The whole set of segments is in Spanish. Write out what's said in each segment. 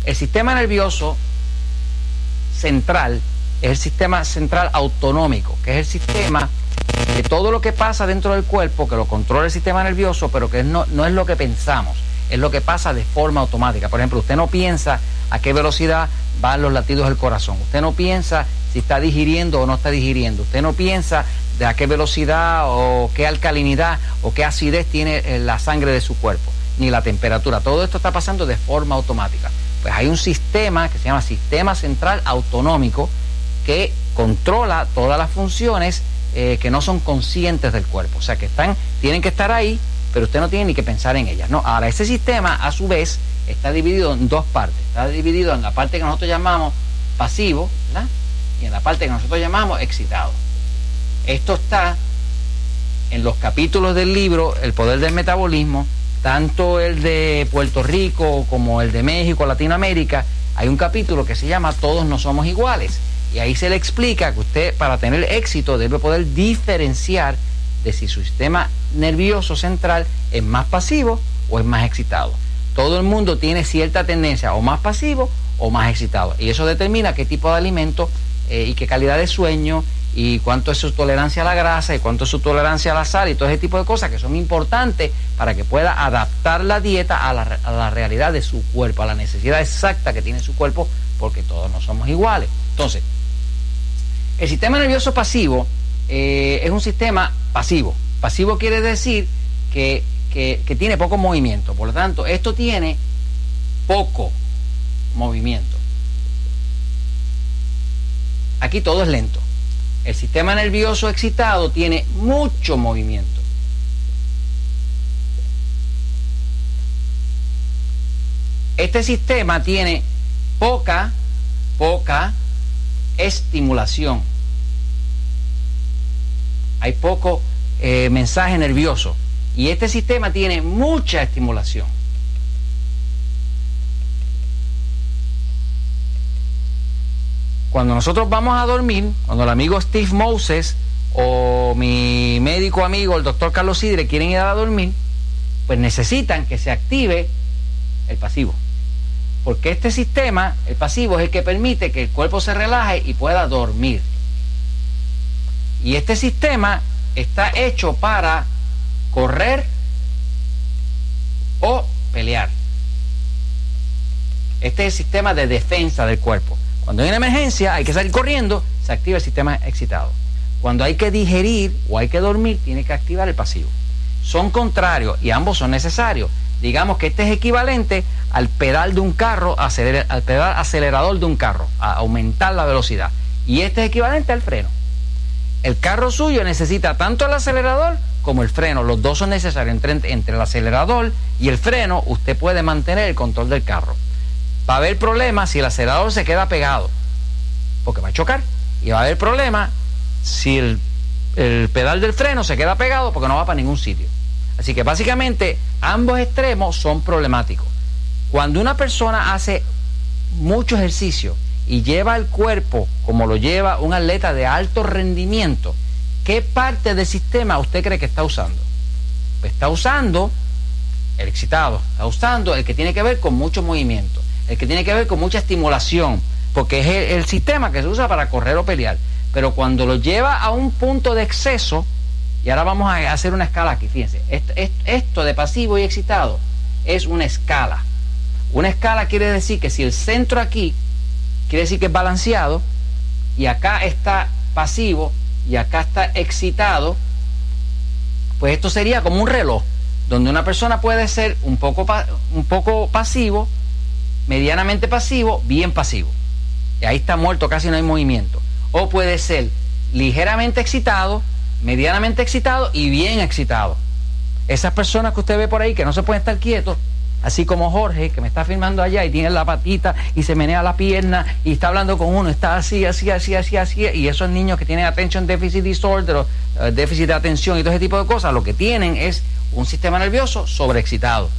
El sistema nervioso central es el sistema central autonómico, que es el sistema de todo lo que pasa dentro del cuerpo, que lo controla el sistema nervioso, pero que no es lo que pensamos, es lo que pasa de forma automática. Por ejemplo, usted no piensa a qué velocidad van los latidos del corazón, usted no piensa si está digiriendo o no está digiriendo, usted no piensa de a qué velocidad o qué alcalinidad o qué acidez tiene la sangre de su cuerpo, ni la temperatura. Todo esto está pasando de forma automática. Pues hay un sistema que se llama sistema central autonómico que controla todas las funciones que no son conscientes del cuerpo, o sea que tienen que estar ahí, pero usted no tiene ni que pensar en ellas, ¿no? Ahora, ese sistema a su vez está dividido en dos partes. Está dividido en la parte que nosotros llamamos pasivo, ¿verdad? Y en la parte que nosotros llamamos excitado. Esto está en los capítulos del libro El poder del metabolismo, tanto el de Puerto Rico como el de México, Latinoamérica. Hay un capítulo que se llama Todos no somos iguales, y ahí se le explica que usted, para tener éxito, debe poder diferenciar de si su sistema nervioso central es más pasivo o es más excitado. Todo el mundo tiene cierta tendencia o más pasivo o más excitado, y eso determina qué tipo de alimento y qué calidad de sueño y cuánto es su tolerancia a la grasa y cuánto es su tolerancia a la sal y todo ese tipo de cosas que son importantes para que pueda adaptar la dieta a la realidad de su cuerpo, a la necesidad exacta que tiene su cuerpo, porque todos no somos iguales. Entonces, el sistema nervioso pasivo es un sistema pasivo. Pasivo quiere decir que tiene poco movimiento. Por lo tanto, esto tiene poco movimiento. Aquí todo es lento. El sistema nervioso excitado tiene mucho movimiento. Este sistema tiene poca estimulación. Hay poco mensaje nervioso. Y este sistema tiene mucha estimulación. Cuando nosotros vamos a dormir, cuando el amigo Steve Moses o mi médico amigo, el doctor Carlos Sidre, quieren ir a dormir, pues necesitan que se active el pasivo. Porque este sistema, el pasivo, es el que permite que el cuerpo se relaje y pueda dormir. Y este sistema está hecho para correr o pelear. Este es el sistema de defensa del cuerpo. Cuando hay una emergencia, hay que salir corriendo, se activa el sistema excitado. Cuando hay que digerir o hay que dormir, tiene que activar el pasivo. Son contrarios y ambos son necesarios. Digamos que este es equivalente al pedal de un carro, al pedal acelerador de un carro, a aumentar la velocidad. Y este es equivalente al freno. El carro suyo necesita tanto el acelerador como el freno. Los dos son necesarios. Entre el acelerador y el freno, usted puede mantener el control del carro. Va a haber problemas si el acelerador se queda pegado, porque va a chocar. Y va a haber problemas si el pedal del freno se queda pegado, porque no va para ningún sitio. Así que básicamente ambos extremos son problemáticos. Cuando una persona hace mucho ejercicio y lleva el cuerpo como lo lleva un atleta de alto rendimiento, ¿qué parte del sistema usted cree que está usando? Pues está usando el excitado, está usando el que tiene que ver con mucho movimiento, el que tiene que ver con mucha estimulación, porque es el sistema que se usa para correr o pelear. Pero cuando lo lleva a un punto de exceso, y ahora vamos a hacer una escala aquí, fíjense, esto de pasivo y excitado es una escala. Una escala quiere decir que si el centro aquí quiere decir que es balanceado, y acá está pasivo y acá está excitado, pues esto sería como un reloj, donde una persona puede ser un poco pasivo, medianamente pasivo, bien pasivo. Y ahí está muerto, casi no hay movimiento. O puede ser ligeramente excitado, medianamente excitado y bien excitado. Esas personas que usted ve por ahí que no se pueden estar quietos, así como Jorge, que me está filmando allá y tiene la patita y se menea la pierna y está hablando con uno, está así, y esos niños que tienen attention deficit disorder o déficit de atención y todo ese tipo de cosas, lo que tienen es un sistema nervioso sobreexcitado.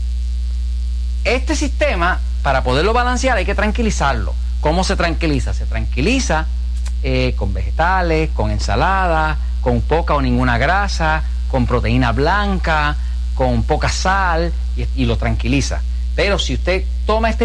Este sistema, para poderlo balancear, hay que tranquilizarlo. ¿Cómo se tranquiliza? Se tranquiliza con vegetales, con ensalada, con poca o ninguna grasa, con proteína blanca, con poca sal, y lo tranquiliza. Pero si usted toma este